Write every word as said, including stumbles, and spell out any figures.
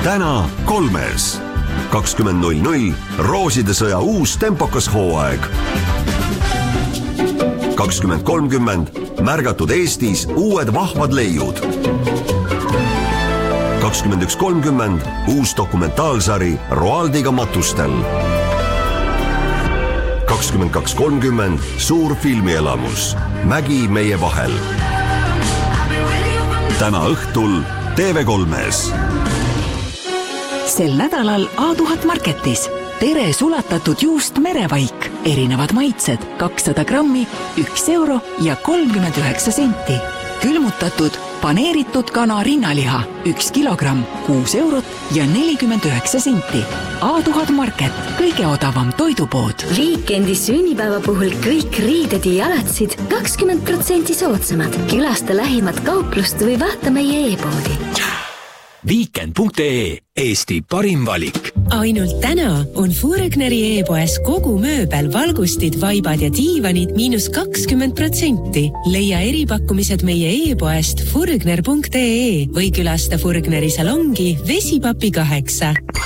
täna kolmes. kakskümmend null null Rooside sõja uus tempokas hooaeg. kakskümmend kolmkümmend märgatud Eestis uued vahvad leiud. kakskümmend üks kolmkümmend uus dokumentaalsari Roaldiga matustel. kakskümmend kaks kolmkümmend suur filmielamus Mägi meie vahel. Täna õhtul T V kolmes. Sel nädalal A tuhat Marketis. Tere sulatatud juust merevaik. Erinevad maitsed, kakssada grammi, üks euro ja kolmkümmend üheksa senti. Külmutatud, paneeritud kana rinnaliha, üks kilogramm, kuus eurot ja nelikümmend üheksa senti. A tuhat Market, kõige odavam toidupood. Viikendi sünnipäeva puhul kõik riided ja jalatsid kakskümmend protsenti soodsamad. Külasta lähimat kauplust või vaata meie e-poodi. Viikend punkt ee, Eesti parim valik. Ainult täna on Furgneri e-poes kogu mööbel, valgustid, vaibad ja diivanid miinus kakskümmend protsenti. Leia eripakkumised meie e-poest furgner punkt ee või külasta Furgneri salongi Vesipapi kaheksa.